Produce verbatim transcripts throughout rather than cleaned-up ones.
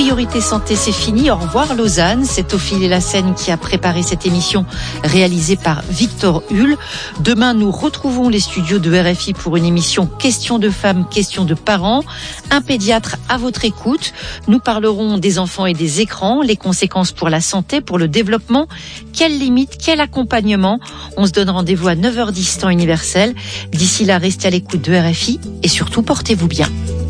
Priorité Santé, c'est fini. Au revoir Lausanne. C'est Ophélie Lassène qui a préparé cette émission réalisée par Victor Hull. Demain, nous retrouvons les studios de R F I pour une émission Questions de femmes, questions de parents. Un pédiatre à votre écoute. Nous parlerons des enfants et des écrans, les conséquences pour la santé, pour le développement. Quelles limites, quel accompagnement? On se donne rendez-vous à neuf heures dix temps universel. D'ici là, restez à l'écoute de R F I et surtout, portez-vous bien.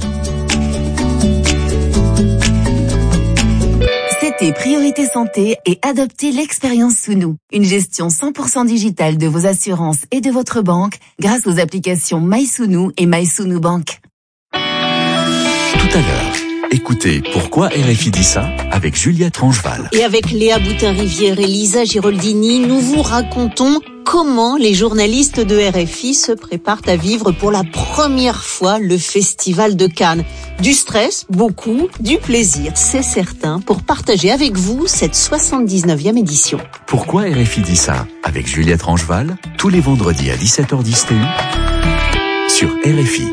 C'était Priorité Santé et adoptez l'expérience sous nous. Une gestion cent pour cent digitale de vos assurances et de votre banque grâce aux applications MySounou et MySounou Bank. Tout à l'heure, écoutez Pourquoi R F I dit ça avec Juliette Rangeval. Et avec Léa Boutin-Rivière et Lisa Giroldini, nous vous racontons comment les journalistes de R F I se préparent à vivre pour la première fois le Festival de Cannes. Du stress, beaucoup, du plaisir, c'est certain, pour partager avec vous cette soixante-dix-neuvième édition. Pourquoi R F I dit ça avec Juliette Rangeval, tous les vendredis à dix-sept heures dix T U sur R F I.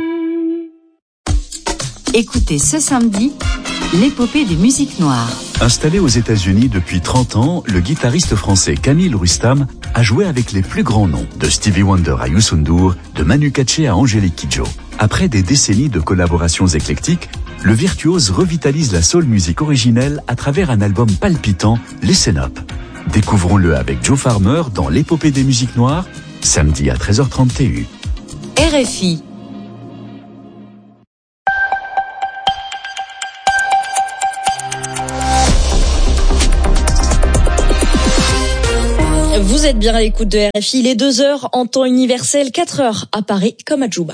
Écoutez ce samedi l'épopée des musiques noires. Installé aux États-Unis depuis trente ans, le guitariste français Camille Rustam a joué avec les plus grands noms, de Stevie Wonder à Youssou N'Dour, de Manu Katché à Angélique Kidjo. Après des décennies de collaborations éclectiques, le virtuose revitalise la soul music originelle à travers un album palpitant, Listen Up. Découvrons-le avec Joe Farmer dans l'épopée des musiques noires, samedi à treize heures trente T U. R F I. Vous êtes bien à l'écoute de R F I, il est deux heures en temps universel, quatre heures à Paris comme à Djouba.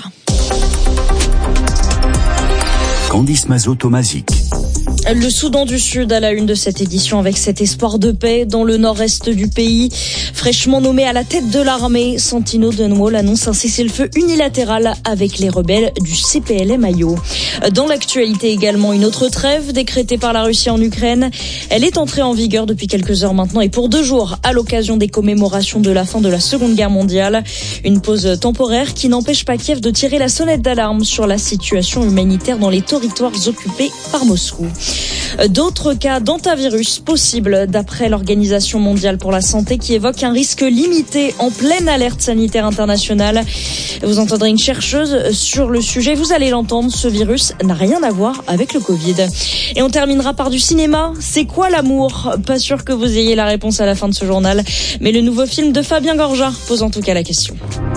Candice Mazot-Tomazic. Le Soudan du Sud à la une de cette édition avec cet espoir de paix dans le nord-est du pays. Fraîchement nommé à la tête de l'armée, Santino Dunwall annonce un cessez-le-feu unilatéral avec les rebelles du C P L M I O. Dans l'actualité également, une autre trêve décrétée par la Russie en Ukraine. Elle est entrée en vigueur depuis quelques heures maintenant et pour deux jours à l'occasion des commémorations de la fin de la Seconde Guerre mondiale. Une pause temporaire qui n'empêche pas Kiev de tirer la sonnette d'alarme sur la situation humanitaire dans les territoires occupés par Moscou. D'autres cas d'hantavirus possibles d'après l'Organisation mondiale pour la santé qui évoque un risque limité en pleine alerte sanitaire internationale. Vous entendrez une chercheuse sur le sujet. Vous allez l'entendre, ce virus n'a rien à voir avec le Covid. Et on terminera par du cinéma. C'est quoi l'amour? Pas sûr que vous ayez la réponse à la fin de ce journal. Mais le nouveau film de Fabien Gorja pose en tout cas la question.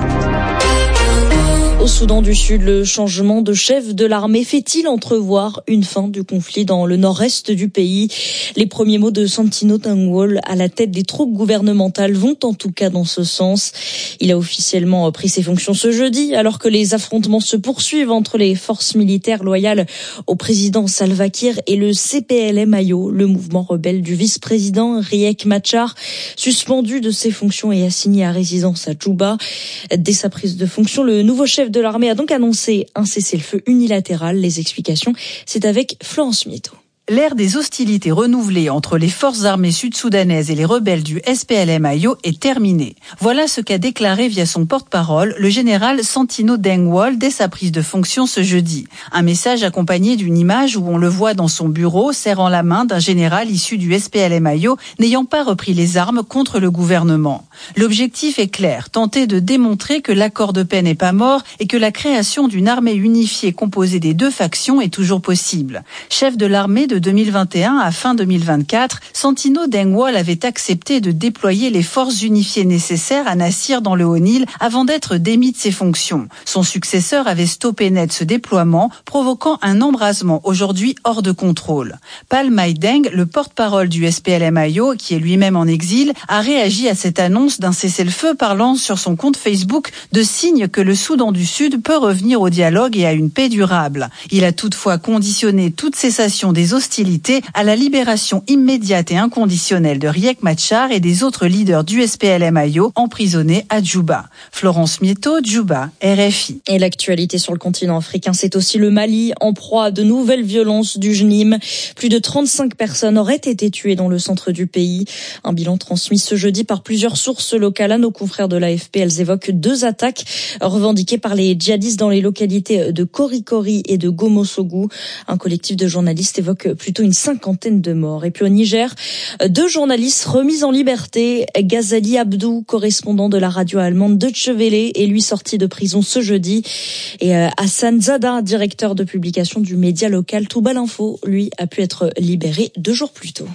Au Soudan du Sud, le changement de chef de l'armée fait-il entrevoir une fin du conflit dans le nord-est du pays? Les premiers mots de Santino Dunwall à la tête des troupes gouvernementales vont en tout cas dans ce sens. Il a officiellement pris ses fonctions ce jeudi, alors que les affrontements se poursuivent entre les forces militaires loyales au président Salva Kiir et le C P L M I O, le mouvement rebelle du vice-président Riek Machar, suspendu de ses fonctions et assigné à résidence à Djouba. Dès sa prise de fonction, le nouveau chef de l'armée a donc annoncé un cessez-le-feu unilatéral. Les explications, c'est avec Florence Mieto. L'ère des hostilités renouvelées entre les forces armées sud-soudanaises et les rebelles du S P L M I O est terminée. Voilà ce qu'a déclaré via son porte-parole le général Santino Dunwall dès sa prise de fonction ce jeudi. Un message accompagné d'une image où on le voit dans son bureau serrant la main d'un général issu du S P L M I O n'ayant pas repris les armes contre le gouvernement. L'objectif est clair, tenter de démontrer que l'accord de paix n'est pas mort et que la création d'une armée unifiée composée des deux factions est toujours possible. Chef de l'armée de deux mille vingt et un à fin deux mille vingt-quatre, Santino Dunwall avait accepté de déployer les forces unifiées nécessaires à Nassir dans le Haut-Nil avant d'être démis de ses fonctions. Son successeur avait stoppé net ce déploiement, provoquant un embrasement aujourd'hui hors de contrôle. Pal Maïdeng, le porte-parole du S P L M I O, qui est lui-même en exil, a réagi à cette annonce d'un cessez-le-feu parlant sur son compte Facebook de signes que le Soudan du Sud peut revenir au dialogue et à une paix durable. Il a toutefois conditionné toute cessation des hostilités à la libération immédiate et inconditionnelle de Riek Machar et des autres leaders du S P L M I O emprisonnés à Djouba. Florence Mieto, Djouba, R F I. Et l'actualité sur le continent africain, c'est aussi le Mali en proie à de nouvelles violences du J N I M. Plus de trente-cinq personnes auraient été tuées dans le centre du pays. Un bilan transmis ce jeudi par plusieurs sources locales à nos confrères de l'A F P. Elles évoquent deux attaques revendiquées par les djihadistes dans les localités de Korikori et de Gomosogu. Un collectif de journalistes évoque plutôt une cinquantaine de morts. Et puis au Niger, deux journalistes remis en liberté. Ghazali Abdou, correspondant de la radio allemande Deutsche Welle, est lui sorti de prison ce jeudi. Et Hassan Zada, directeur de publication du média local Touba l'Info, lui a pu être libéré deux jours plus tôt.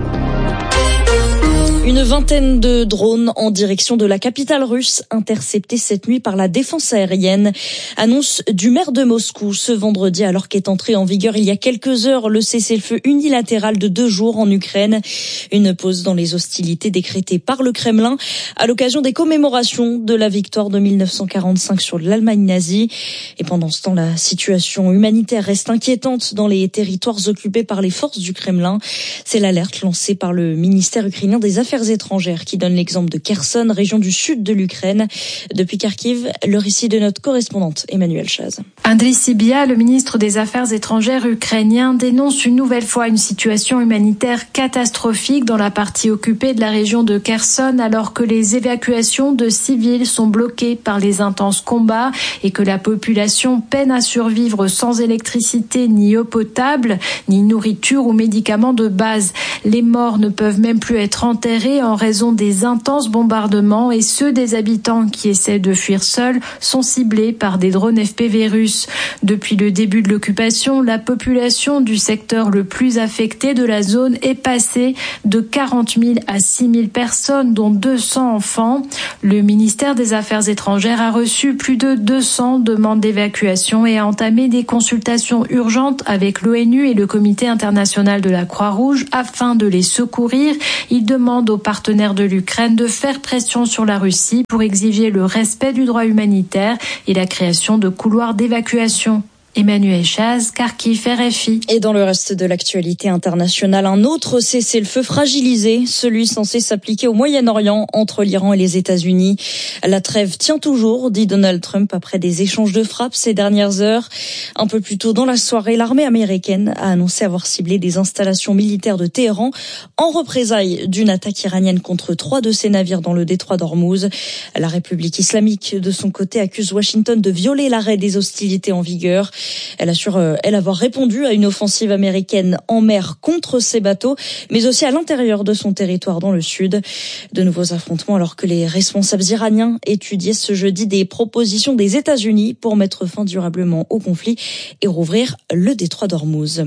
Une vingtaine de drones en direction de la capitale russe interceptés cette nuit par la défense aérienne. Annonce du maire de Moscou ce vendredi alors qu'est entré en vigueur il y a quelques heures le cessez-le-feu unilatéral de deux jours en Ukraine. Une pause dans les hostilités décrétée par le Kremlin à l'occasion des commémorations de la victoire de mille neuf cent quarante-cinq sur l'Allemagne nazie. Et pendant ce temps, la situation humanitaire reste inquiétante dans les territoires occupés par les forces du Kremlin. C'est l'alerte lancée par le ministère ukrainien des Affaires étrangères qui donne l'exemple de Kherson, région du sud de l'Ukraine. Depuis Kharkiv, le récit de notre correspondante Emmanuelle Chaz. Andriy Sybiha, le ministre des Affaires étrangères ukrainien, dénonce une nouvelle fois une situation humanitaire catastrophique dans la partie occupée de la région de Kherson alors que les évacuations de civils sont bloquées par les intenses combats et que la population peine à survivre sans électricité ni eau potable, ni nourriture ou médicaments de base. Les morts ne peuvent même plus être enterrés en raison des intenses bombardements et ceux des habitants qui essaient de fuir seuls sont ciblés par des drones F P V russes. Depuis le début de l'occupation, la population du secteur le plus affecté de la zone est passée de quarante mille à six mille personnes, dont deux cents enfants. Le ministère des Affaires étrangères a reçu plus de deux cents demandes d'évacuation et a entamé des consultations urgentes avec l'ONU et le Comité international de la Croix-Rouge afin de les secourir. Il demande aux partenaires de l'Ukraine de faire pression sur la Russie pour exiger le respect du droit humanitaire et la création de couloirs d'évacuation. Emmanuelle Chaz, Kharkiv, R F I. Et dans le reste de l'actualité internationale, un autre cessez-le-feu fragilisé, celui censé s'appliquer au Moyen-Orient entre l'Iran et les États-Unis. La trêve tient toujours, dit Donald Trump après des échanges de frappes ces dernières heures. Un peu plus tôt dans la soirée, l'armée américaine a annoncé avoir ciblé des installations militaires de Téhéran en représailles d'une attaque iranienne contre trois de ses navires dans le détroit d'Ormuz. La République islamique, de son côté, accuse Washington de violer l'arrêt des hostilités en vigueur. Elle assure, elle, avoir répondu à une offensive américaine en mer contre ses bateaux, mais aussi à l'intérieur de son territoire dans le sud. De nouveaux affrontements alors que les responsables iraniens étudiaient ce jeudi des propositions des États-Unis pour mettre fin durablement au conflit et rouvrir le détroit d'Ormuz.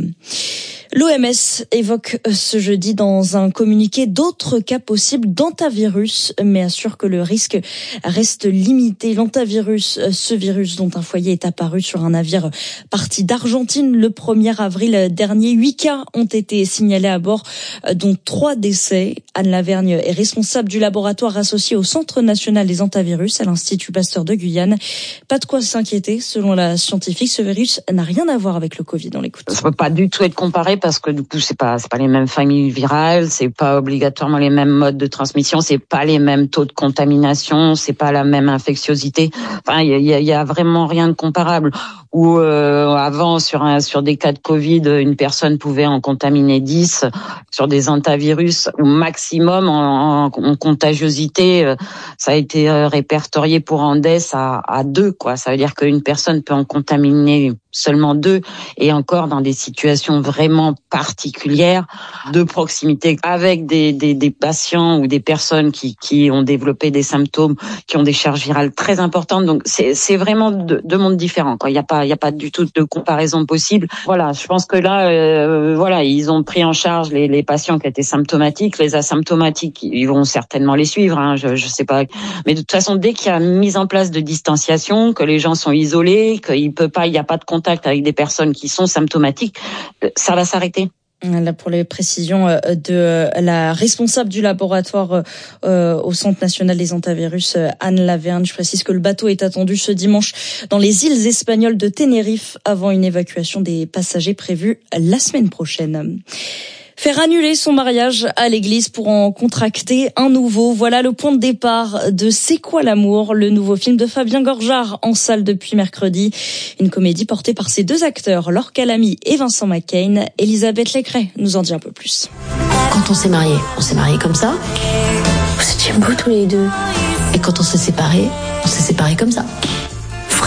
L'O M S évoque ce jeudi dans un communiqué d'autres cas possibles d'hantavirus, mais assure que le risque reste limité. L'hantavirus, ce virus dont un foyer est apparu sur un navire parti d'Argentine le premier avril dernier. Huit cas ont été signalés à bord, dont trois décès. Anne Lavergne est responsable du laboratoire associé au Centre national des hantavirus à l'Institut Pasteur de Guyane. Pas de quoi s'inquiéter, selon la scientifique, ce virus n'a rien à voir avec le Covid. On l'écoute. Ça peut pas du tout être comparé parce que du coup c'est pas c'est pas les mêmes familles virales, c'est pas obligatoirement les mêmes modes de transmission, c'est pas les mêmes taux de contamination, c'est pas la même infectiosité. Enfin il y a, y a vraiment rien de comparable. Où euh, avant sur un sur des cas de Covid, une personne pouvait en contaminer dix, sur des hantavirus au maximum en, en, en contagiosité, euh, ça a été euh, répertorié pour Andes à à deux quoi. Ça veut dire qu'une personne peut en contaminer seulement deux, et encore dans des situations vraiment particulières de proximité avec des des, des patients ou des personnes qui qui ont développé des symptômes, qui ont des charges virales très importantes. Donc c'est c'est vraiment deux, deux mondes différents quoi. Il y a pas il y a pas du tout de comparaison possible. Voilà, je pense que là euh, voilà, ils ont pris en charge les les patients qui étaient symptomatiques, les asymptomatiques, ils vont certainement les suivre hein, je je sais pas, mais de toute façon dès qu'il y a mise en place de distanciation, que les gens sont isolés, qu'il peut pas il y a pas de contact avec des personnes qui sont symptomatiques, ça va s'arrêter. Là, pour les précisions de la responsable du laboratoire euh, au Centre national des hantavirus, Anne Lavergne, je précise que le bateau est attendu ce dimanche dans les îles espagnoles de Tenerife avant une évacuation des passagers prévue la semaine prochaine. Faire annuler son mariage à l'église pour en contracter un nouveau. Voilà le point de départ de C'est quoi l'amour, le nouveau film de Fabien Gorjard en salle depuis mercredi. Une comédie portée par ses deux acteurs, Laure Calamy et Vincent McCain. Elisabeth Lécret nous en dit un peu plus. Quand on s'est mariés, on s'est mariés comme ça. Vous étiez beaux tous les deux. Et quand on s'est séparés, on s'est séparés comme ça.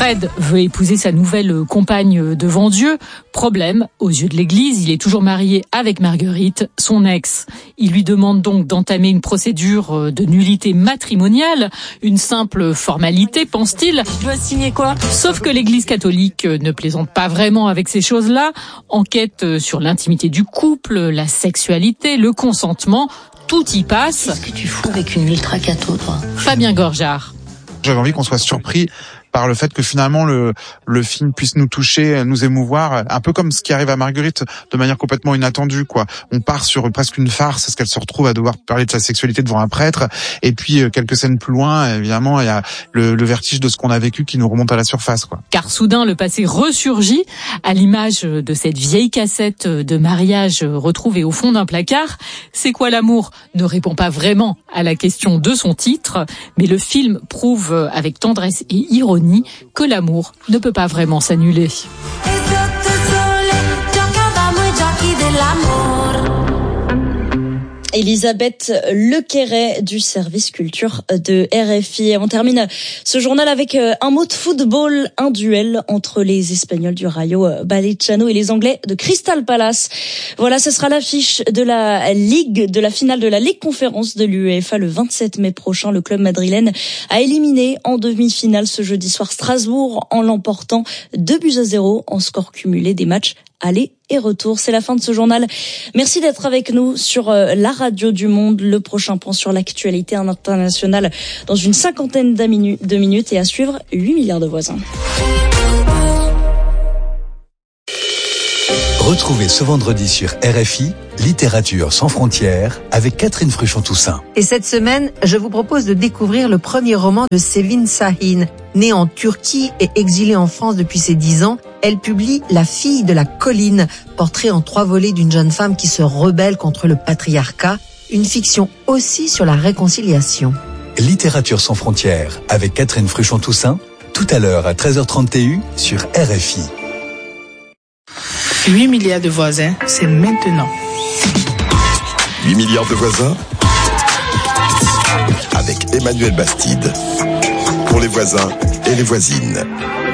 Fred veut épouser sa nouvelle compagne devant Dieu. Problème, aux yeux de l'Église, il est toujours marié avec Marguerite, son ex. Il lui demande donc d'entamer une procédure de nullité matrimoniale, une simple formalité, pense-t-il. Je dois signer quoi ? Sauf que l'Église catholique ne plaisante pas vraiment avec ces choses-là. Enquête sur l'intimité du couple, la sexualité, le consentement, tout y passe. Qu'est-ce que tu fous avec une ultra catho, toi ? Fabien Gorjard. J'avais envie qu'on soit surpris par le fait que finalement le le film puisse nous toucher, nous émouvoir, un peu comme ce qui arrive à Marguerite de manière complètement inattendue, quoi. On part sur presque une farce, parce qu'elle se retrouve à devoir parler de sa sexualité devant un prêtre, et puis quelques scènes plus loin, évidemment, il y a le, le vertige de ce qu'on a vécu qui nous remonte à la surface, quoi. Car soudain, le passé ressurgit, à l'image de cette vieille cassette de mariage retrouvée au fond d'un placard. C'est quoi l'amour ? Ne répond pas vraiment à la question de son titre, mais le film prouve avec tendresse et ironie que l'amour ne peut pas vraiment s'annuler. Elisabeth Lequeret du service culture de R F I. Et on termine ce journal avec un mot de football, un duel entre les Espagnols du Rayo Vallecano et les Anglais de Crystal Palace. Voilà, ce sera l'affiche de la Ligue, de la finale de la Ligue Conférence de l'UEFA le vingt-sept mai prochain. Le club madrilène a éliminé en demi-finale ce jeudi soir Strasbourg en l'emportant deux buts à zéro en score cumulé des matchs aller et retour. C'est la fin de ce journal. Merci d'être avec nous sur la radio du monde. Le prochain point sur l'actualité internationale dans une cinquantaine de minutes et à suivre huit milliards de voisins. Retrouvez ce vendredi sur R F I Littérature sans frontières avec Catherine Fruchon-Toussaint. Et cette semaine, je vous propose de découvrir le premier roman de Sevin Şahin. Née en Turquie et exilée en France depuis ses dix ans, elle publie La fille de la colline, portrait en trois volets d'une jeune femme qui se rebelle contre le patriarcat, une fiction aussi sur la réconciliation. Littérature sans frontières avec Catherine Fruchon-Toussaint, tout à l'heure à treize heures trente sur R F I. huit milliards de voisins, c'est maintenant. huit milliards de voisins avec Emmanuel Bastide. Pour les voisins et les voisines.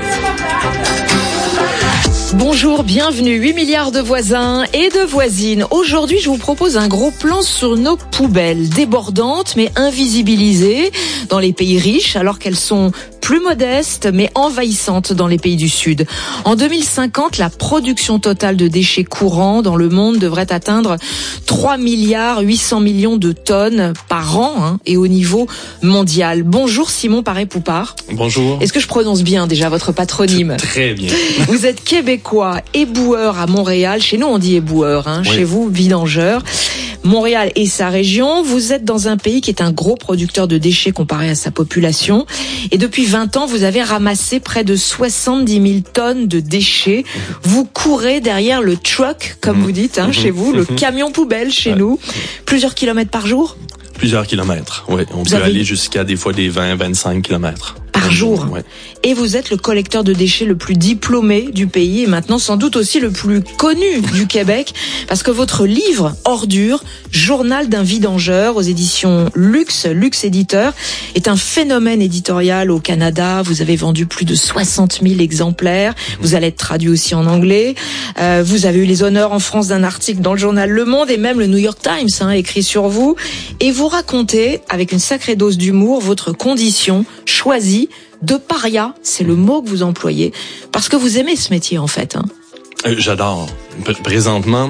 Bonjour, bienvenue, huit milliards de voisins et de voisines. Aujourd'hui, je vous propose un gros plan sur nos poubelles, débordantes mais invisibilisées dans les pays riches alors qu'elles sont plus modestes mais envahissantes dans les pays du Sud. En deux mille cinquante, la production totale de déchets courants dans le monde devrait atteindre trois milliards huit cents millions de tonnes par an hein, et au niveau mondial. Bonjour Simon Paré-Poupard. Bonjour. Est-ce que je prononce bien déjà votre patronyme ? Très bien. Vous êtes québécois, éboueur à Montréal. Chez nous, on dit éboueur. Hein. Oui. Chez vous, vidangeur. Montréal et sa région. Vous êtes dans un pays qui est un gros producteur de déchets comparé à sa population. Et depuis vingt ans, vous avez ramassé près de soixante-dix mille tonnes de déchets. Vous courez derrière le truck, comme mmh. vous dites, hein, mmh. chez vous, le camion poubelle chez ouais. nous. Plusieurs kilomètres par jour ? Plusieurs kilomètres, oui. On vous peut avez... aller jusqu'à des fois des vingt à vingt-cinq kilomètres. Par jour. Ouais. Et vous êtes le collecteur de déchets le plus diplômé du pays et maintenant sans doute aussi le plus connu du Québec parce que votre livre, Ordures, journal d'un vidangeur aux éditions Luxe, Luxe Éditeur, est un phénomène éditorial au Canada. Vous avez vendu plus de soixante mille exemplaires. Vous allez être traduit aussi en anglais. Euh, vous avez eu les honneurs en France d'un article dans le journal Le Monde et même le New York Times hein, écrit sur vous. Et vous racontez, avec une sacrée dose d'humour, votre condition choisie de paria, c'est le mot que vous employez, parce que vous aimez ce métier en fait. Hein. Euh, j'adore. P- présentement,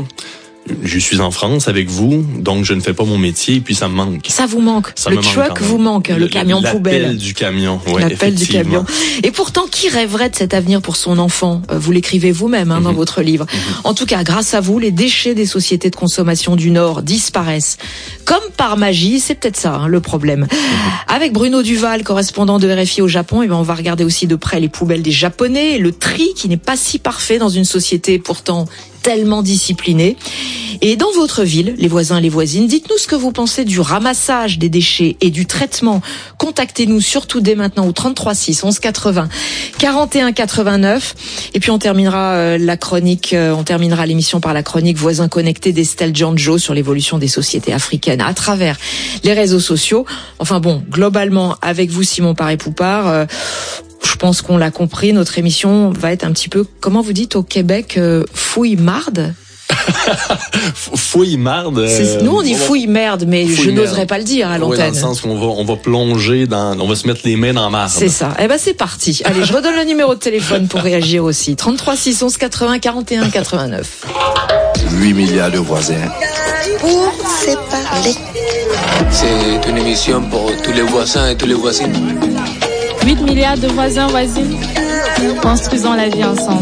je suis en France avec vous, donc je ne fais pas mon métier et puis ça me manque. Ça vous manque. Ça le me truck manque vous manque, le, le camion l'appel poubelle. L'appel du camion, oui, L'appel du effectivement. camion. Et pourtant, qui rêverait de cet avenir pour son enfant ? Vous l'écrivez vous-même hein, mm-hmm. dans votre livre. Mm-hmm. En tout cas, grâce à vous, les déchets des sociétés de consommation du Nord disparaissent. Comme par magie, c'est peut-être ça hein, le problème. Mm-hmm. Avec Bruno Duval, correspondant de R F I au Japon, et ben on va regarder aussi de près les poubelles des Japonais, le tri qui n'est pas si parfait dans une société pourtant tellement disciplinée. Et dans votre ville, les voisins, les voisines, dites-nous ce que vous pensez du ramassage des déchets et du traitement. Contactez-nous surtout dès maintenant au trente-trois six onze quatre-vingts quarante et un quatre-vingt-neuf. Et puis on terminera euh, la chronique, euh, on terminera l'émission par la chronique Voisins connectés d'Estelle Gianjo sur l'évolution des sociétés africaines à travers les réseaux sociaux. Enfin bon, globalement, avec vous Simon Paré-Poupard, euh, je pense qu'on l'a compris, notre émission va être un petit peu, comment vous dites au Québec, euh, fouille-marde. Fouille marde. Euh, nous on dit fouille merde, mais je n'oserais pas le dire à l'antenne. Oui, dans le sens qu'on va on va plonger dans, on va se mettre les mains dans la marde. C'est ça. Eh ben c'est parti. Allez, je redonne le numéro de téléphone pour réagir aussi. trente-trois six onze quatre-vingts quarante et un quatre-vingt-neuf. huit milliards de voisins. Pour se parler. C'est une émission pour tous les voisins et tous les voisines. huit milliards de voisins voisines. Construisons la vie ensemble.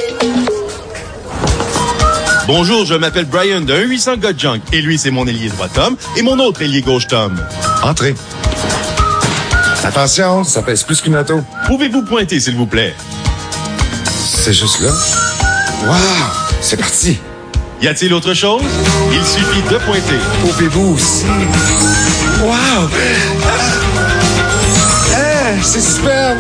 Bonjour, je m'appelle Brian de un huit cents God Junk. Et lui, c'est mon ailier droit Tom et mon autre ailier gauche Tom. Entrez. Attention, ça pèse plus qu'une auto. Pouvez-vous pointer, s'il vous plaît? C'est juste là. Wow, c'est parti. Y a-t-il autre chose? Il suffit de pointer. Pouvez-vous aussi? Wow! Ah, c'est superbe!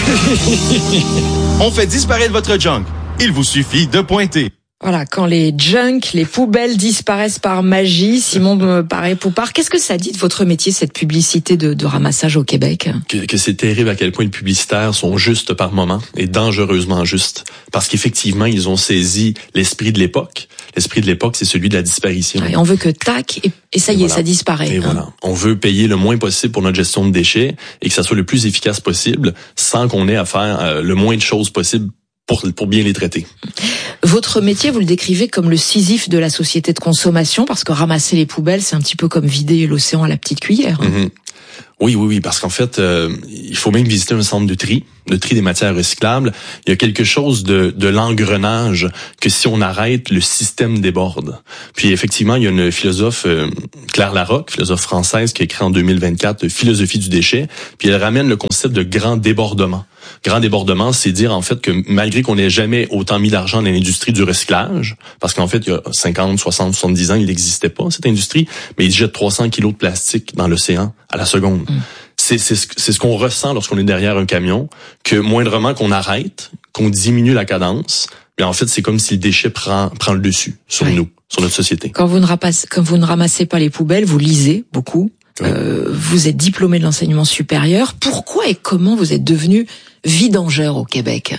On fait disparaître votre junk. Il vous suffit de pointer. Voilà, quand les junks, les poubelles disparaissent par magie, Simon Paré-Poupard, qu'est-ce que ça dit de votre métier, cette publicité de, de ramassage au Québec? Que, que c'est terrible à quel point les publicitaires sont justes par moments et dangereusement justes. Parce qu'effectivement, ils ont saisi l'esprit de l'époque. L'esprit de l'époque, c'est celui de la disparition. Ouais, on veut que tac, et, et ça et y voilà. est, ça disparaît. Et hein. voilà. On veut payer le moins possible pour notre gestion de déchets et que ça soit le plus efficace possible sans qu'on ait à faire euh, le moins de choses possible pour, pour bien les traiter. Votre métier, vous le décrivez comme le Sisyphe de la société de consommation, parce que ramasser les poubelles, c'est un petit peu comme vider l'océan à la petite cuillère. Mm-hmm. Oui, oui, oui, parce qu'en fait, euh, il faut même visiter un centre de tri, de tri des matières recyclables. Il y a quelque chose de, de l'engrenage que si on arrête, le système déborde. Puis effectivement, il y a une philosophe, euh, Claire Larocque, philosophe française, qui a écrit en deux mille vingt-quatre « Philosophie du déchet », puis elle ramène le concept de grand débordement. Grand débordement, c'est dire en fait que malgré qu'on n'ait jamais autant mis d'argent dans l'industrie du recyclage, parce qu'en fait, il y a cinquante, soixante, soixante-dix ans, il n'existait pas, cette industrie, mais ils jettent trois cents kilos de plastique dans l'océan à la seconde. Mmh. C'est, c'est, c'est ce qu'on ressent lorsqu'on est derrière un camion, que moindrement qu'on arrête, qu'on diminue la cadence, bien en fait, c'est comme si le déchet prend, prend le dessus sur oui. nous, sur notre société. Quand vous ne ramassez, quand vous ne ramassez pas les poubelles, vous lisez beaucoup. Oui. Euh, vous êtes diplômé de l'enseignement supérieur. Pourquoi et comment vous êtes devenu vidangeur au Québec?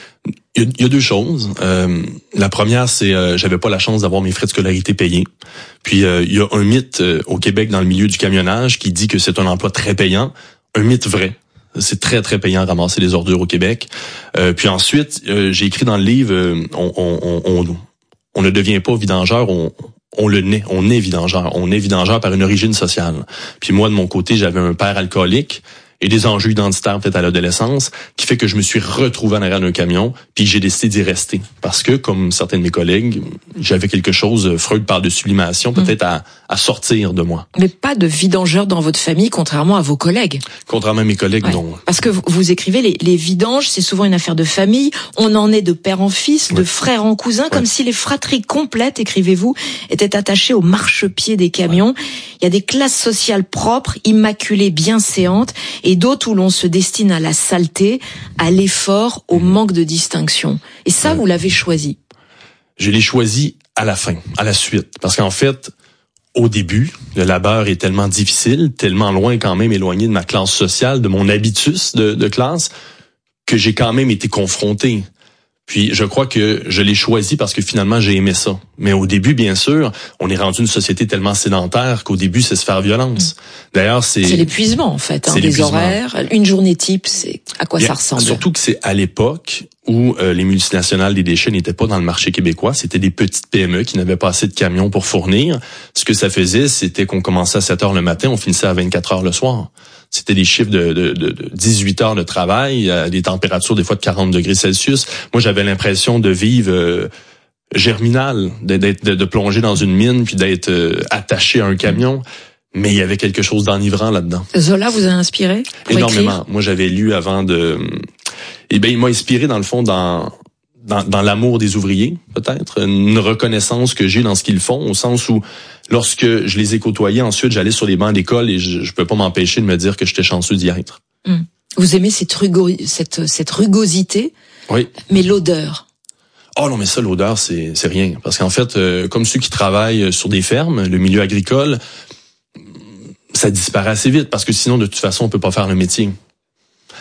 Il y a, il y a deux choses. Euh, la première, c'est euh, j'avais pas la chance d'avoir mes frais de scolarité payés. Puis euh, il y a un mythe euh, au Québec dans le milieu du camionnage qui dit que c'est un emploi très payant. Un mythe vrai. C'est très très payant à ramasser les ordures au Québec. Euh, puis ensuite, euh, j'ai écrit dans le livre, euh, on, on, on, on, on ne devient pas vidangeur, on On le naît, on est vidangeur. On est vidangeur par une origine sociale. Puis moi, de mon côté, j'avais un père alcoolique et des enjeux identitaires peut-être à l'adolescence qui fait que je me suis retrouvé en arrière d'un camion puis j'ai décidé d'y rester. Parce que, comme certains de mes collègues, j'avais quelque chose, Freud parle de sublimation, peut-être à, à sortir de moi. Mais pas de vidangeur dans votre famille, contrairement à vos collègues. Contrairement à mes collègues, ouais. non. Parce que vous, vous écrivez, les, les vidanges, c'est souvent une affaire de famille. On en est de père en fils, ouais. de frère en cousin, ouais. comme si les fratries complètes, écrivez-vous, étaient attachées au marchepied des camions. Ouais. Il y a des classes sociales propres, immaculées, bienséantes, et d'autres où l'on se destine à la saleté, à l'effort, au manque de distinction. Et ça, ouais. vous l'avez choisi. Je l'ai choisi à la fin, à la suite. Parce qu'en fait, au début, le labeur est tellement difficile, tellement loin quand même éloigné de ma classe sociale, de mon habitus de, de classe, que j'ai quand même été confronté. Puis je crois que je l'ai choisi parce que finalement j'ai aimé ça. Mais au début, bien sûr, on est rendu une société tellement sédentaire qu'au début c'est se faire violence. D'ailleurs, c'est c'est l'épuisement en fait, hein, des horaires, une journée type, c'est à quoi bien, ça ressemble. Surtout que c'est à l'époque où euh, les multinationales des déchets n'étaient pas dans le marché québécois, c'était des petites P M E qui n'avaient pas assez de camions pour fournir. Ce que ça faisait, c'était qu'on commençait à sept heures le matin, on finissait à vingt-quatre heures le soir. C'était des chiffres de, de, de, de dix-huit heures de travail, euh, des températures des fois de quarante degrés Celsius. Moi, j'avais l'impression de vivre euh, germinal, d'être, de, de plonger dans une mine puis d'être euh, attaché à un camion. Mais il y avait quelque chose d'enivrant là-dedans. Zola vous a inspiré pour énormément. Écrire? Moi, j'avais lu avant de. Eh bien, il m'a inspiré dans le fond dans. Dans, dans l'amour des ouvriers, peut-être, une reconnaissance que j'ai dans ce qu'ils font, au sens où, lorsque je les ai côtoyés, ensuite, j'allais sur les bancs d'école et je, je peux pas m'empêcher de me dire que j'étais chanceux d'y être. Mmh. Vous aimez cette, rugo, cette, cette rugosité, oui. mais l'odeur. Oh non, mais ça, l'odeur, c'est, c'est rien. Parce qu'en fait, euh, comme ceux qui travaillent sur des fermes, le milieu agricole, ça disparaît assez vite parce que sinon, de toute façon, on peut pas faire le métier.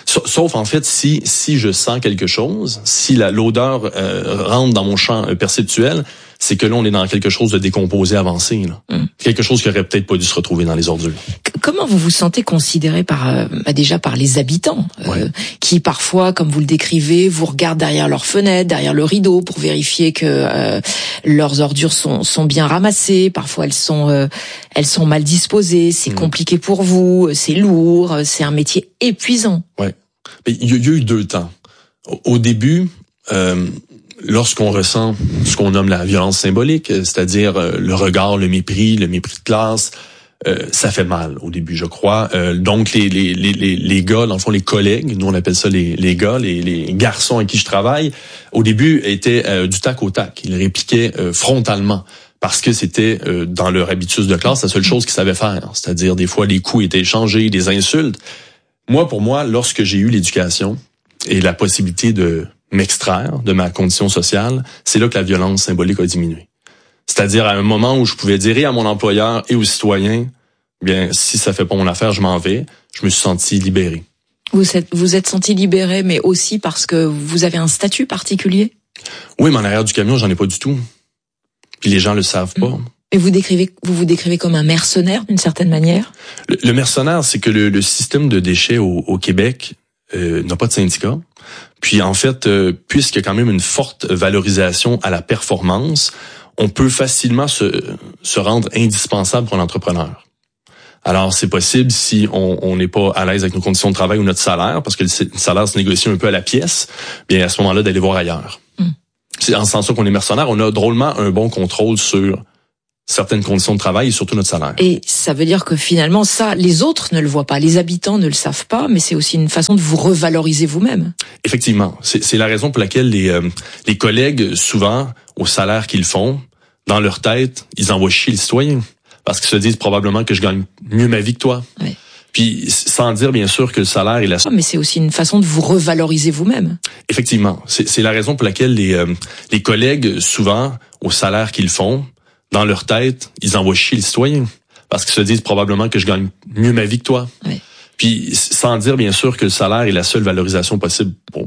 Sauf en fait si si je sens quelque chose, si la l'odeur euh, rentre dans mon champ euh, perceptuel, c'est que là on est dans quelque chose de décomposé avancé, là. Mm. Quelque chose qui aurait peut-être pas dû se retrouver dans les ordures. Comment vous vous sentez considéré par euh, bah déjà par les habitants euh, ouais. qui parfois, comme vous le décrivez, vous regardent derrière leurs fenêtres, derrière le rideau pour vérifier que euh, leurs ordures sont sont bien ramassées. Parfois elles sont euh, elles sont mal disposées. C'est mmh. compliqué pour vous, c'est lourd, c'est un métier épuisant. Ouais. Mais il y, y a eu deux temps. Au, au début. Euh, Lorsqu'on ressent ce qu'on nomme la violence symbolique, c'est-à-dire euh, le regard, le mépris, le mépris de classe, euh, ça fait mal au début, je crois. Euh, donc les, les les les les gars, dans le fond les collègues, nous on appelle ça les les gars, les les garçons avec qui je travaille, au début étaient euh, du tac au tac. Ils répliquaient euh, frontalement parce que c'était euh, dans leur habitus de classe la seule chose qu'ils savaient faire, c'est-à-dire des fois les coups étaient échangés, des insultes. Moi, pour moi, lorsque j'ai eu l'éducation et la possibilité de m'extraire de ma condition sociale, c'est là que la violence symbolique a diminué. C'est-à-dire à un moment où je pouvais dire et à mon employeur et aux citoyens, bien, si ça fait pas mon affaire, je m'en vais, je me suis senti libéré. Vous êtes, vous êtes senti libéré, mais aussi parce que vous avez un statut particulier? Oui, mais en arrière du camion, j'en ai pas du tout. Puis les gens le savent pas. Et vous décrivez, vous vous décrivez comme un mercenaire d'une certaine manière? Le, le mercenaire, c'est que le, le système de déchets au, au Québec euh, n'a pas de syndicat. Puis en fait, euh, puisqu'il y a quand même une forte valorisation à la performance, on peut facilement se, se rendre indispensable pour l'entrepreneur. Alors c'est possible si on n'est pas à l'aise avec nos conditions de travail ou notre salaire, parce que le salaire se négocie un peu à la pièce, bien à ce moment-là d'aller voir ailleurs. Mm. C'est en ce sens qu'on est mercenaire, on a drôlement un bon contrôle sur certaines conditions de travail et surtout notre salaire. Et ça veut dire que finalement, ça, les autres ne le voient pas, les habitants ne le savent pas, mais c'est aussi une façon de vous revaloriser vous-même. Effectivement, c'est, c'est la raison pour laquelle les, euh, les collègues, souvent, au salaire qu'ils font, dans leur tête, ils envoient chier les citoyens, parce qu'ils se disent probablement que je gagne mieux ma vie que toi. Oui. Puis sans dire bien sûr que le salaire est la... Mais c'est aussi une façon de vous revaloriser vous-même. Effectivement, c'est, c'est la raison pour laquelle les, euh, les collègues, souvent, au salaire qu'ils font, dans leur tête, ils envoient chier les citoyens parce qu'ils se disent probablement que je gagne mieux ma vie que toi. Oui. Puis sans dire bien sûr que le salaire est la seule valorisation possible pour